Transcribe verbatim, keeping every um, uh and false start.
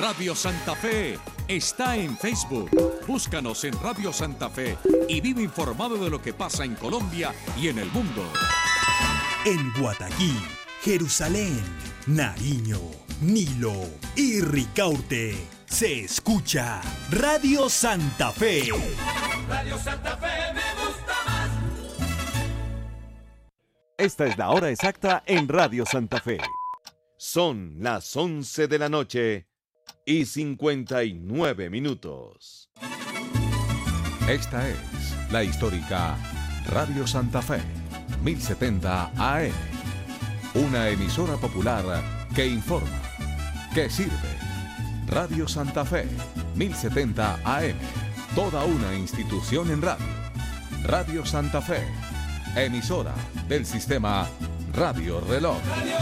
Radio Santa Fe está en Facebook. Búscanos en Radio Santa Fe y vive informado de lo que pasa en Colombia y en el mundo. En Guataquí, Jerusalén, Nariño, Nilo y Ricaurte se escucha Radio Santa Fe. Radio Santa Fe me gusta más. Esta es la hora exacta en Radio Santa Fe. Son las once de la noche y cincuenta y nueve minutos. Esta es la histórica Radio Santa Fe, mil setenta A M. Una emisora popular que informa, que sirve. Radio Santa Fe, mil setenta A M. Toda una institución en radio. Radio Santa Fe, emisora del sistema Radio Reloj.